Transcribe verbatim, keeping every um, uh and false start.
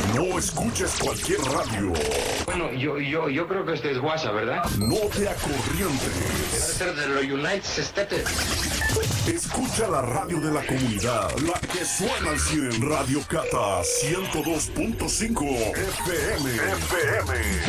No escuches cualquier radio. Bueno, yo, yo, yo creo que este es WhatsApp, ¿verdad? No te acorrientes. Debe ser de los United States. Escucha la radio de la comunidad, la que suena al cien en Radio Cata ciento dos punto cinco F M. F M.